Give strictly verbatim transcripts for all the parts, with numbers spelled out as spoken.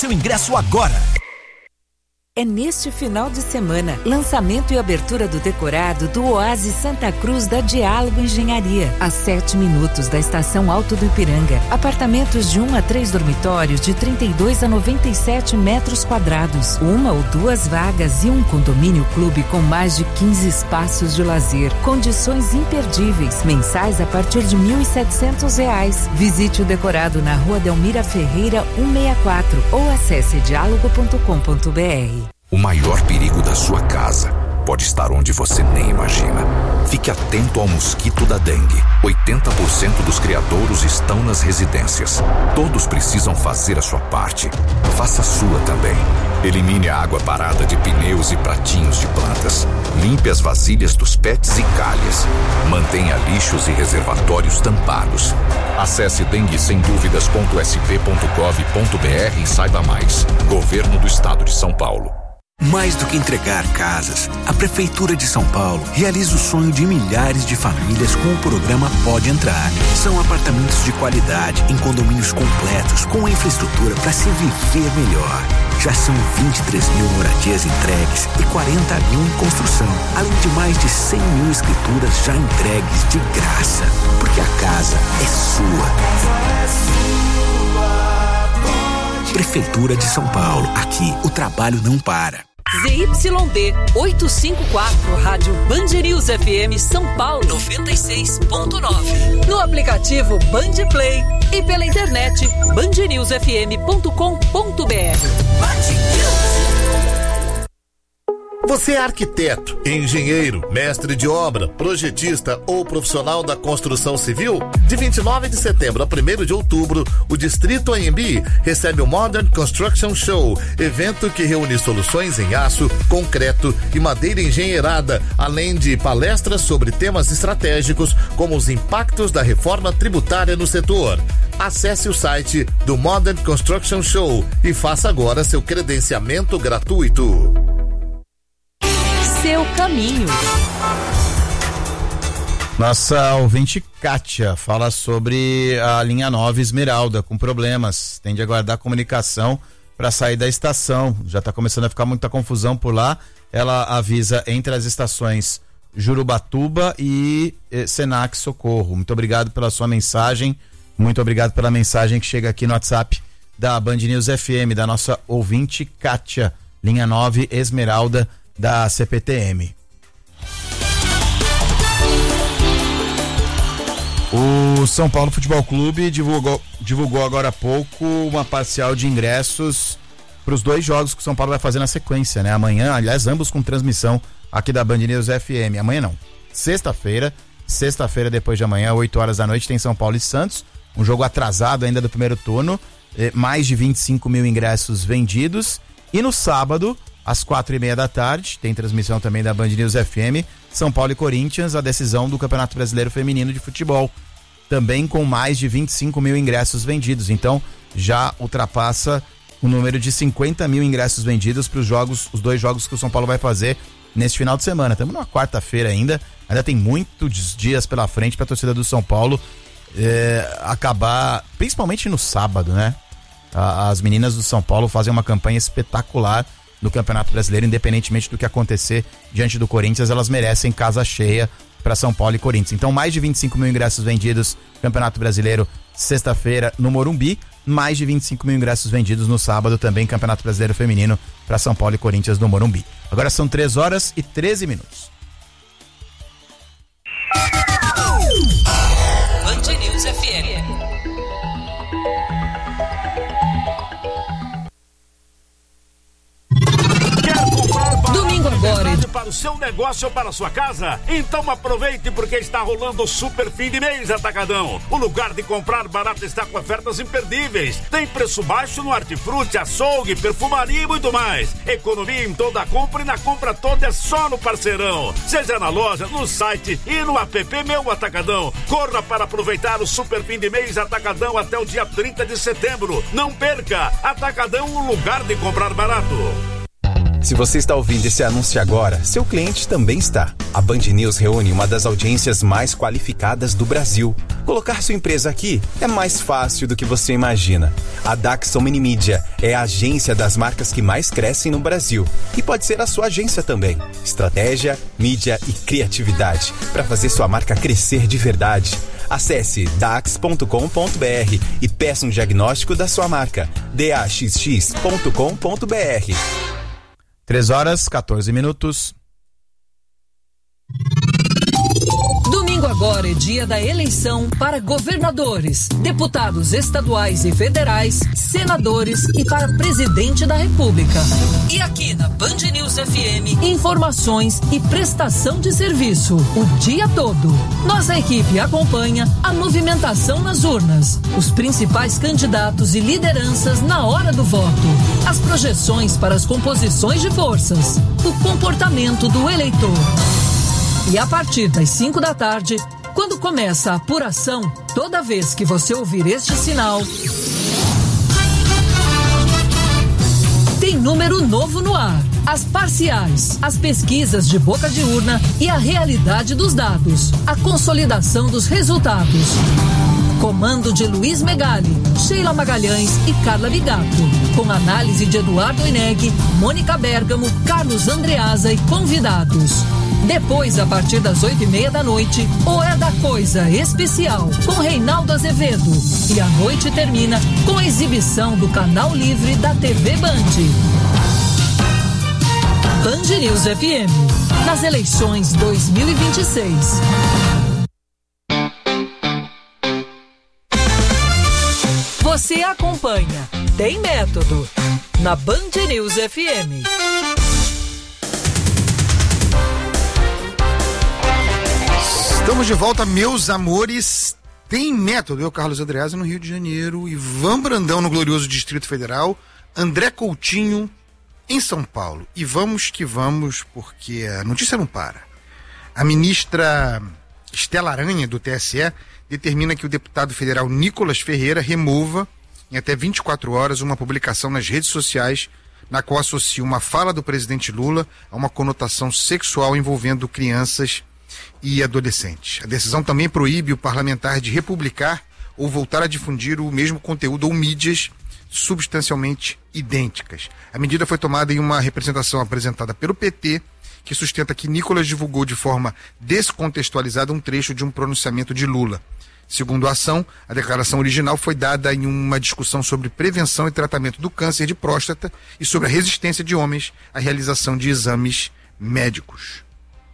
Seu ingresso agora. É neste final de semana, lançamento e abertura do decorado do Oásis Santa Cruz da Diálogo Engenharia, a sete minutos da estação Alto do Ipiranga. Apartamentos de um a três dormitórios de trinta e dois a noventa e sete metros quadrados, uma ou duas vagas e um condomínio clube com mais de quinze espaços de lazer. Condições imperdíveis, mensais a partir de mil e setecentos reais. Visite o decorado na Rua Delmira Ferreira cento e sessenta e quatro ou acesse diálogo ponto com ponto br. O maior perigo da sua casa pode estar onde você nem imagina. Fique atento ao mosquito da dengue. oitenta por cento dos criadouros estão nas residências. Todos precisam fazer a sua parte. Faça a sua também. Elimine a água parada de pneus e pratinhos de plantas. Limpe as vasilhas dos pets e calhas. Mantenha lixos e reservatórios tampados. Acesse dengue sem dúvidas ponto s p ponto gov ponto br e saiba mais. Governo do Estado de São Paulo. Mais do que entregar casas, a Prefeitura de São Paulo realiza o sonho de milhares de famílias com o programa Pode Entrar. São apartamentos de qualidade, em condomínios completos, com infraestrutura para se viver melhor. Já são vinte e três mil moradias entregues e quarenta mil em construção, além de mais de cem mil escrituras já entregues de graça. Porque a casa é sua. Prefeitura de São Paulo. Aqui o trabalho não para. Z Y D oitocentos e cinquenta e quatro, Rádio Band News F M São Paulo noventa e seis ponto nove. No aplicativo Band Play e pela internet band news f m ponto com ponto b r. Você é arquiteto, engenheiro, mestre de obra, projetista ou profissional da construção civil? De vinte e nove de setembro a primeiro de outubro, o Distrito A M B recebe o Modern Construction Show, evento que reúne soluções em aço, concreto e madeira engenheirada, além de palestras sobre temas estratégicos como os impactos da reforma tributária no setor. Acesse o site do Modern Construction Show e faça agora seu credenciamento gratuito. Seu caminho. Nossa ouvinte Kátia fala sobre a linha nove Esmeralda com problemas, tem de aguardar comunicação para sair da estação, já está começando a ficar muita confusão por lá. Ela avisa entre as estações Jurubatuba e eh, Senac Socorro. Muito obrigado pela sua mensagem, muito obrigado pela mensagem que chega aqui no WhatsApp da Band News F M, da nossa ouvinte Kátia, linha nove Esmeralda da C P T M. O São Paulo Futebol Clube divulgou, divulgou agora há pouco uma parcial de ingressos para os dois jogos que o São Paulo vai fazer na sequência, né? Amanhã, aliás, ambos com transmissão aqui da Band News F M. Amanhã não, sexta-feira, sexta-feira depois de amanhã, oito horas da noite, tem São Paulo e Santos, um jogo atrasado ainda do primeiro turno, eh, mais de vinte e cinco mil ingressos vendidos. E no sábado, às quatro e meia da tarde, tem transmissão também da Band News F M, São Paulo e Corinthians, a decisão do Campeonato Brasileiro Feminino de Futebol, também com mais de vinte e cinco mil ingressos vendidos. Então já ultrapassa o número de cinquenta mil ingressos vendidos para os jogos, os dois jogos que o São Paulo vai fazer neste final de semana. Estamos numa quarta-feira ainda, ainda tem muitos dias pela frente para a torcida do São Paulo é, acabar, principalmente no sábado, né? As meninas do São Paulo fazem uma campanha espetacular no Campeonato Brasileiro, independentemente do que acontecer diante do Corinthians, elas merecem casa cheia para São Paulo e Corinthians. Então, mais de vinte e cinco mil ingressos vendidos no Campeonato Brasileiro, sexta-feira no Morumbi, mais de vinte e cinco mil ingressos vendidos no sábado, também Campeonato Brasileiro Feminino para São Paulo e Corinthians no Morumbi. Agora são três horas e treze minutos. Band News F M. Domingo agora. Para o seu negócio ou para a sua casa? Então aproveite, porque está rolando o super fim de mês Atacadão. O lugar de comprar barato está com ofertas imperdíveis. Tem preço baixo no hortifruti, açougue, perfumaria e muito mais. Economia em toda a compra, e na compra toda é só no Parceirão. Seja na loja, no site e no app Meu Atacadão. Corra para aproveitar o super fim de mês Atacadão até o dia trinta de setembro. Não perca! Atacadão, o lugar de comprar barato. Se você está ouvindo esse anúncio agora, seu cliente também está. A Band News reúne uma das audiências mais qualificadas do Brasil. Colocar sua empresa aqui é mais fácil do que você imagina. A Daxon Minimídia é a agência das marcas que mais crescem no Brasil. E pode ser a sua agência também. Estratégia, mídia e criatividade para fazer sua marca crescer de verdade. Acesse dax ponto com ponto b r e peça um diagnóstico da sua marca. d a x x ponto com ponto b r. três horas, quatorze minutos. Domingo agora é dia da eleição para governadores, deputados estaduais e federais, senadores e para presidente da República. E aqui na Band News F M, informações e prestação de serviço o dia todo. Nossa equipe acompanha a movimentação nas urnas, os principais candidatos e lideranças na hora do voto, as projeções para as composições de forças, o comportamento do eleitor. E a partir das cinco da tarde, quando começa a apuração, toda vez que você ouvir este sinal, tem número novo no ar. As parciais, as pesquisas de boca de urna e a realidade dos dados. A consolidação dos resultados. Comando de Luiz Megali, Sheila Magalhães e Carla Bigato. Com análise de Eduardo Ineg, Mônica Bergamo, Carlos Andreasa e convidados. Depois, a partir das oito e meia da noite, o É da Coisa Especial, com Reinaldo Azevedo. E a noite termina com a exibição do canal livre da T V Band. Band News F M, nas eleições dois mil e vinte e seis. Você acompanha Tem Método, na Band News F M. Estamos de volta, meus amores. Tem Método. Eu, Carlos Andreasa, no Rio de Janeiro, Ivan Brandão, no glorioso Distrito Federal, André Coutinho, em São Paulo. E vamos que vamos, porque a notícia não para. A ministra Estela Aranha, do T S E, determina que o deputado federal Nicolas Ferreira remova, em até vinte e quatro horas, uma publicação nas redes sociais na qual associa uma fala do presidente Lula a uma conotação sexual envolvendo crianças e adolescentes. A decisão também proíbe o parlamentar de republicar ou voltar a difundir o mesmo conteúdo ou mídias substancialmente idênticas. A medida foi tomada em uma representação apresentada pelo P T, que sustenta que Nicolas divulgou de forma descontextualizada um trecho de um pronunciamento de Lula. Segundo a ação, a declaração original foi dada em uma discussão sobre prevenção e tratamento do câncer de próstata e sobre a resistência de homens à realização de exames médicos.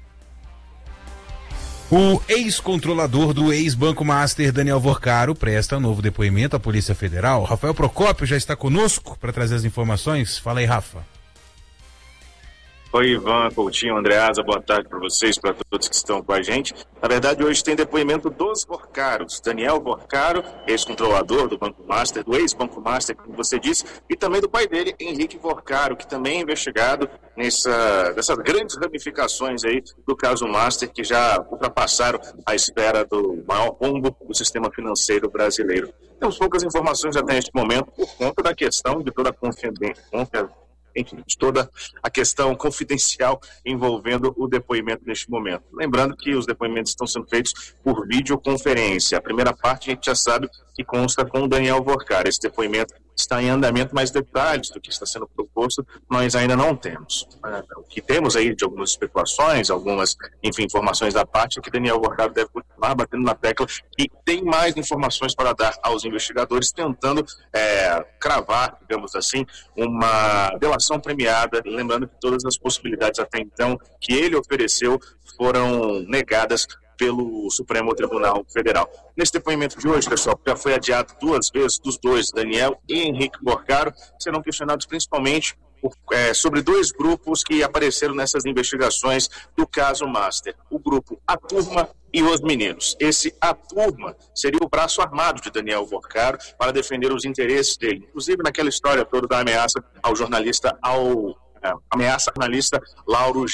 O ex-controlador do ex-Banco Master, Daniel Vorcaro, presta novo depoimento à Polícia Federal. Rafael Procópio já está conosco para trazer as informações. Fala aí, Rafa. Oi, Ivan, Coutinho, Andreasa, boa tarde para vocês, para todos que estão com a gente. Na verdade, hoje tem depoimento dos Vorcaros. Daniel Vorcaro, ex-controlador do Banco Master, do ex-Banco Master, como você disse, e também do pai dele, Henrique Vorcaro, que também é investigado nessa, nessas grandes ramificações aí do caso Master, que já ultrapassaram a espera do maior rombo do sistema financeiro brasileiro. Temos poucas informações até este momento por conta da questão de toda a confiança. Enfim, de toda a questão confidencial envolvendo o depoimento neste momento. Lembrando que os depoimentos estão sendo feitos por videoconferência. A primeira parte a gente já sabe que consta com o Daniel Vorcaro. Esse depoimento está em andamento, mas detalhes do que está sendo proposto nós ainda não temos. O que temos aí de algumas especulações, algumas, enfim, informações da parte é que Daniel Vorcaro deve continuar batendo na tecla e tem mais informações para dar aos investigadores, tentando é, cravar, digamos assim, uma delação premiada, lembrando que todas as possibilidades até então que ele ofereceu foram negadas pelo Supremo Tribunal Federal. Nesse depoimento de hoje, pessoal, já foi adiado duas vezes dos dois, Daniel e Henrique Vorcaro, serão questionados principalmente por, é, sobre dois grupos que apareceram nessas investigações do caso Master. O grupo A Turma e os Meninos. Esse A Turma seria o braço armado de Daniel Vorcaro para defender os interesses dele, inclusive naquela história toda da ameaça ao jornalista, ao é, ameaça ao jornalista Lauro Jardim.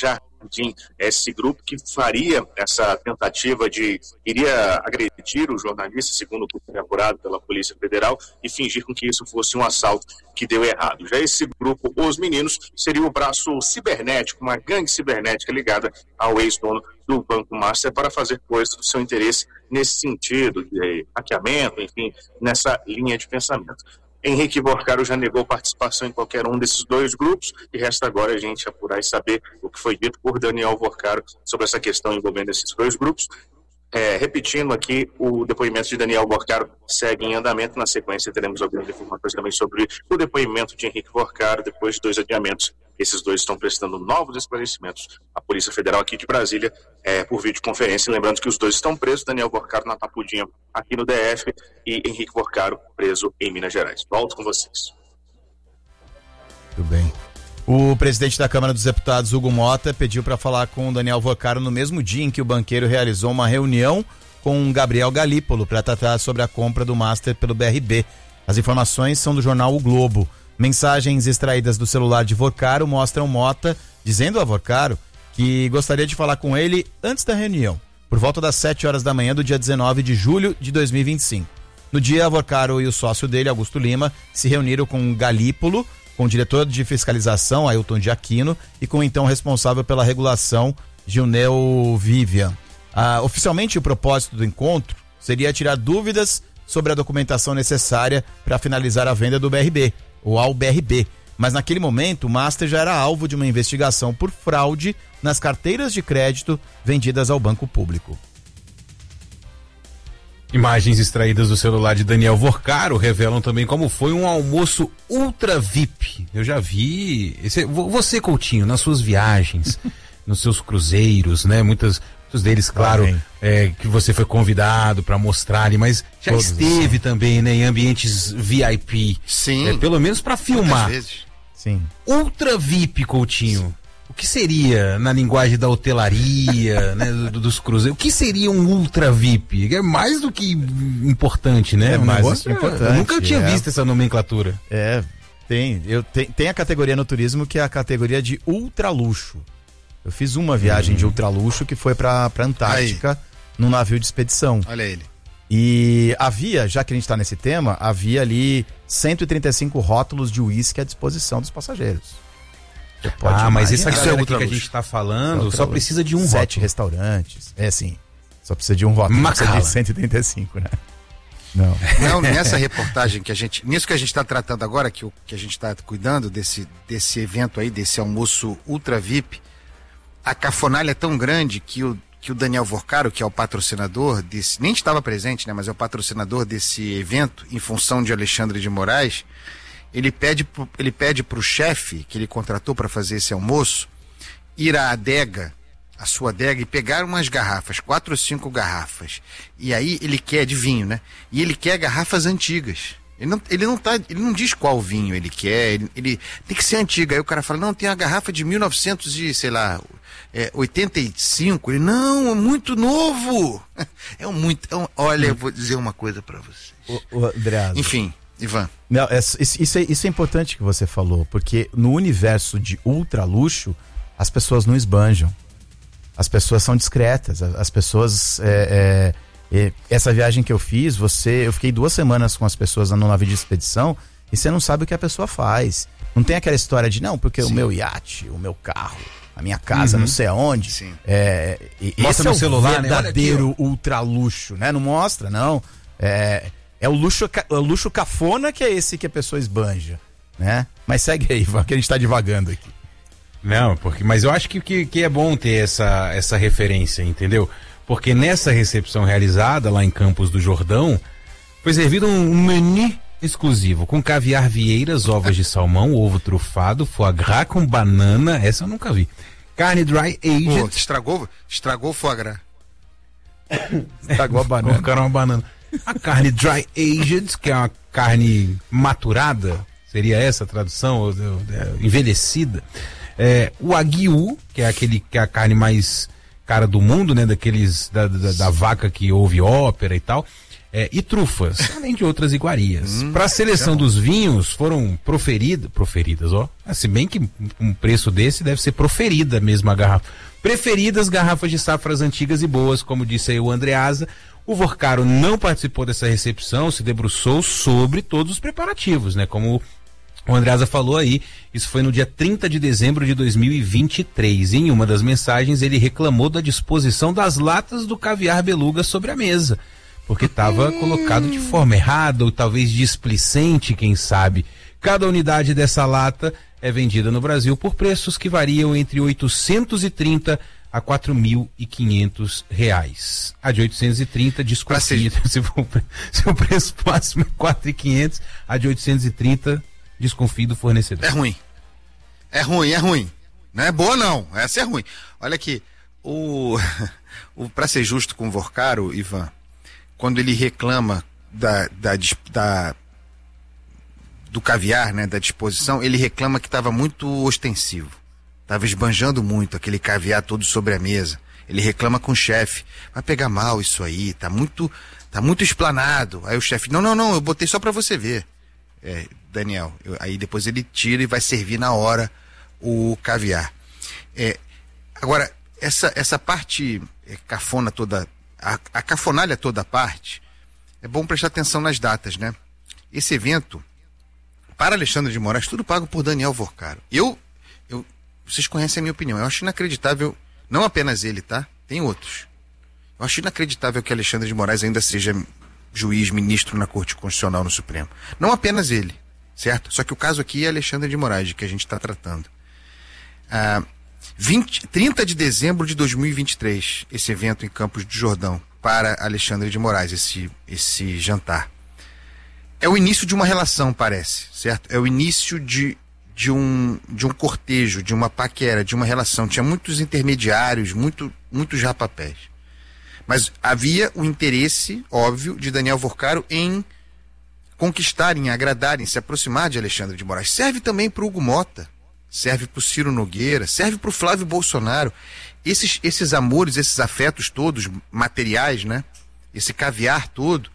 Pudim, esse grupo que faria essa tentativa de, iria agredir o jornalista, segundo o que foi apurado pela Polícia Federal, e fingir com que isso fosse um assalto que deu errado. Já esse grupo, Os Meninos, seria o braço cibernético, uma gangue cibernética ligada ao ex-dono do Banco Master para fazer coisas do seu interesse nesse sentido, de hackeamento, enfim, nessa linha de pensamento. Henrique Vorcaro já negou participação em qualquer um desses dois grupos e resta agora a gente apurar e saber o que foi dito por Daniel Vorcaro sobre essa questão envolvendo esses dois grupos. É, repetindo aqui, o depoimento de Daniel Vorcaro segue em andamento. Na sequência teremos algumas informações também sobre o depoimento de Henrique Vorcaro depois de dois adiamentos. Esses dois estão prestando novos esclarecimentos à Polícia Federal aqui de Brasília é, por videoconferência. Lembrando que os dois estão presos, Daniel Vorcaro na Tapudinha aqui no D F e Henrique Vorcaro preso em Minas Gerais. Volto com vocês. Tudo bem. O presidente da Câmara dos Deputados, Hugo Mota, pediu para falar com o Daniel Vorcaro no mesmo dia em que o banqueiro realizou uma reunião com Gabriel Galípolo para tratar sobre a compra do Master pelo B R B. As informações são do jornal O Globo. Mensagens extraídas do celular de Vorcaro mostram Mota dizendo a Vorcaro que gostaria de falar com ele antes da reunião, por volta das sete horas da manhã do dia dezenove de julho de dois mil e vinte e cinco. No dia, Vorcaro e o sócio dele, Augusto Lima, se reuniram com Galípolo, com o diretor de fiscalização, Ailton de Aquino, e com o então responsável pela regulação, Gilneu Vivian. Ah, oficialmente, o propósito do encontro seria tirar dúvidas sobre a documentação necessária para finalizar a venda do B R B, ou ao B R B. Mas naquele momento, o Master já era alvo de uma investigação por fraude nas carteiras de crédito vendidas ao banco público. Imagens extraídas do celular de Daniel Vorcaro revelam também como foi um almoço ultra V I P. Eu já vi. Esse, você, Coutinho, nas suas viagens, nos seus cruzeiros, né? Muitas, muitos deles, claro, é, que você foi convidado para mostrar ali, mas já Todos, esteve sim. também, né, em ambientes V I P. Sim. É, pelo menos para filmar. Vezes. Sim. Ultra V I P, Coutinho. Sim. O que seria, na linguagem da hotelaria, né, do, dos cruzeiros, o que seria um ultra V I P? É mais do que importante, né? É um mais do que importante. Eu nunca tinha é. visto essa nomenclatura. É, tem. Eu, tem. Tem a categoria no turismo que é a categoria de ultra luxo. Eu fiz uma viagem hum. de ultra luxo que foi pra, pra Antártica, aí, num navio de expedição. Olha ele. E havia, já que a gente tá nesse tema, havia ali cento e trinta e cinco rótulos de uísque à disposição dos passageiros. Ah, mas essa galera que a gente tá falando só precisa de um rótulo. Sete restaurantes. É, sim. Só precisa de um rótulo. Precisa de cento e trinta e cinco, né? Não. Não, nessa reportagem que a gente... Nisso que a gente está tratando agora, que, o, que a gente está cuidando desse, desse evento aí, desse almoço ultra V I P, a cafonalha é tão grande que o, que o Daniel Vorcaro, que é o patrocinador desse... Nem estava presente, né? Mas é o patrocinador desse evento, em função de Alexandre de Moraes... Ele pede, ele pede pro chefe que ele contratou para fazer esse almoço ir à adega, a sua adega, e pegar umas garrafas, quatro ou cinco garrafas. E aí ele quer de vinho, né? E ele quer garrafas antigas. Ele não, ele não, tá, ele não diz qual vinho ele quer, ele, ele tem que ser antiga. Aí o cara fala, não, tem a garrafa de mil e novecentos e, sei lá, é, oitenta e cinco. Ele, não, é muito novo. É um muito... É um, olha, eu vou dizer uma coisa para vocês. O, o Andreas. Enfim... Ivan. Não, é, isso, é, isso é importante que você falou, porque no universo de ultra luxo, as pessoas não esbanjam. As pessoas são discretas, as pessoas... É, é, é, essa viagem que eu fiz, você, eu fiquei duas semanas com as pessoas no navio de expedição e você não sabe o que a pessoa faz. Não tem aquela história de, não, porque Sim. o meu iate, o meu carro, a minha casa, uhum. não sei aonde. Sim. É, mostra esse no é o celular, verdadeiro né? ultra luxo, né? Não mostra, não. É... É o luxo, o luxo cafona que é esse que a pessoa esbanja, né? Mas segue aí, Ivan, que a gente tá divagando aqui. Não, porque, mas eu acho que, que, que é bom ter essa, essa referência, entendeu? Porque nessa recepção realizada lá em Campos do Jordão, foi servido um menu exclusivo, com caviar vieiras, ovos de salmão, ovo trufado, foie gras com banana, essa eu nunca vi. Carne dry aged. Pô, estragou, estragou o foie gras. Estragou a banana. Colocaram uma banana. A carne dry aged, que é uma carne maturada, seria essa a tradução, envelhecida. É, o Wagyu, que é aquele que é a carne mais cara do mundo, né, daqueles da, da, da vaca que ouve ópera e tal. é, e trufas, além de outras iguarias. Hum, Para a seleção dos vinhos foram proferidas, proferidas, ó, se bem que um preço desse deve ser proferida mesmo a garrafa. Preferidas garrafas de safras antigas e boas, como disse aí o Andreasa. O Vorcaro não participou dessa recepção, se debruçou sobre todos os preparativos, né? Como o Andreasa falou aí, isso foi no dia trinta de dezembro de dois mil e vinte e três. Em uma das mensagens, ele reclamou da disposição das latas do caviar beluga sobre a mesa, porque estava hum. colocado de forma errada ou talvez displicente, quem sabe. Cada unidade dessa lata é vendida no Brasil por preços que variam entre oitocentos e trinta a quatro mil e quinhentos reais. A de oitocentos e trinta, desconfia. Se, for, se o preço máximo é quatro mil e quinhentos, a de oitocentos e trinta, desconfie do fornecedor. É ruim. É ruim, é ruim. Não é boa, não. Essa é ruim. Olha aqui, o, o para ser justo com o Vorcaro, Ivan, quando ele reclama da, da, da, do caviar, né, da disposição, ele reclama que estava muito ostensivo. Estava esbanjando muito aquele caviar todo sobre a mesa. Ele reclama com o chefe. Vai pegar mal isso aí, tá muito, tá muito explanado. Aí o chefe, não, não, não, eu botei só para você ver. É, Daniel, eu, aí depois ele tira e vai servir na hora o caviar. É, agora, essa, essa parte é, cafona toda, a, a cafonalha toda a parte, é bom prestar atenção nas datas, né? Esse evento, para Alexandre de Moraes, tudo pago por Daniel Vorcaro. Eu, eu Vocês conhecem a minha opinião. Eu acho inacreditável, não apenas ele, tá? Tem outros. Eu acho inacreditável que Alexandre de Moraes ainda seja juiz, ministro na Corte Constitucional no Supremo. Não apenas ele, certo? Só que o caso aqui é Alexandre de Moraes, de que a gente está tratando. Ah, vinte, trinta de dezembro de dois mil e vinte e três, esse evento em Campos do Jordão, para Alexandre de Moraes, esse, esse jantar. É o início de uma relação, parece, certo? É o início de de um, de um cortejo, de uma paquera, de uma relação. Tinha muitos intermediários, muito, muitos rapapés. Mas havia o interesse, óbvio, de Daniel Vorcaro em conquistar, em agradar, em se aproximar de Alexandre de Moraes. Serve também para o Hugo Mota, serve para o Ciro Nogueira, serve para o Flávio Bolsonaro. Esses, esses amores, esses afetos todos, materiais, né? Esse caviar todo.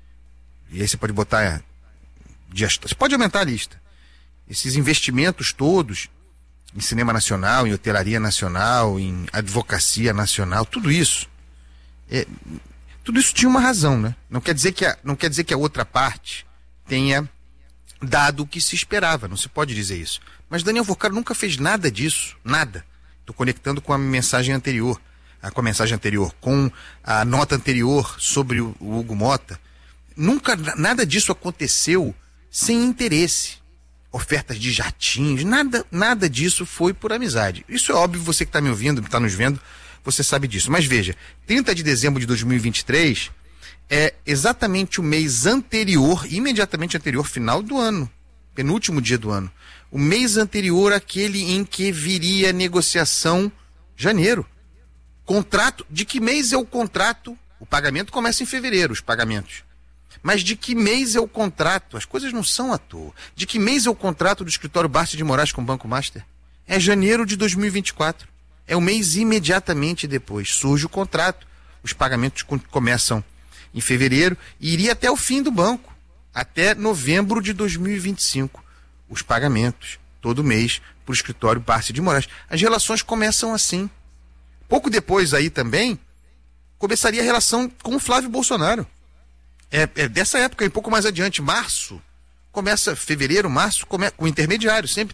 E aí você pode botar... Você pode aumentar a lista. Esses investimentos todos em cinema nacional, em hotelaria nacional, em advocacia nacional, tudo isso, é, tudo isso tinha uma razão, né? Não quer dizer que a, não quer dizer que a outra parte tenha dado o que se esperava, não se pode dizer isso. Mas Daniel Vorcaro nunca fez nada disso, nada. Estou conectando com a mensagem anterior, com a mensagem anterior, com a nota anterior sobre o, o Hugo Mota. Nunca, nada disso aconteceu sem interesse. Ofertas de jatinhos, nada, nada disso foi por amizade. Isso é óbvio, você que está me ouvindo, está nos vendo, você sabe disso. Mas veja, trinta de dezembro de dois mil e vinte e três é exatamente o mês anterior, imediatamente anterior, final do ano, penúltimo dia do ano. O mês anterior àquele em que viria a negociação, janeiro. Contrato, de que mês é o contrato? O pagamento começa em fevereiro, os pagamentos. Mas de que mês é o contrato? As coisas não são à toa. De que mês é o contrato do escritório Barça de Moraes com o Banco Master? É janeiro de dois mil e vinte e quatro. É o mês imediatamente depois. Surge o contrato. Os pagamentos começam em fevereiro e iria até o fim do banco. Até novembro de dois mil e vinte e cinco. Os pagamentos, todo mês, para o escritório Barça de Moraes. As relações começam assim. Pouco depois aí também, começaria a relação com o Flávio Bolsonaro. É, é dessa época, um pouco mais adiante, março, começa, fevereiro, março, come, com intermediário, sempre